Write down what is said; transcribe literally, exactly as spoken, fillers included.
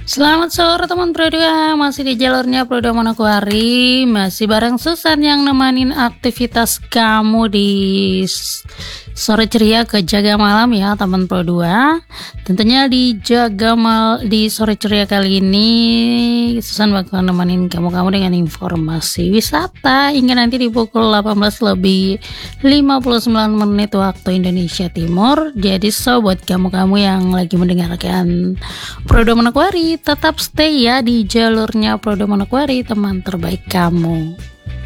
Selamat sore teman Pro dua, masih di jalurnya Pro dua Manokwari, masih bareng Susan yang nemanin aktivitas kamu di sore ceria ke jaga malam ya teman Pro dua. Tentunya di jaga mal di sore ceria kali ini Susan bakal nemenin kamu-kamu dengan informasi wisata hingga nanti di pukul delapan belas lebih lima puluh sembilan menit waktu Indonesia Timur. Jadi so buat kamu-kamu yang lagi mendengarkan Pro dua Manokwari, tetap stay ya di jalurnya Pro dua Manokwari, teman terbaik kamu.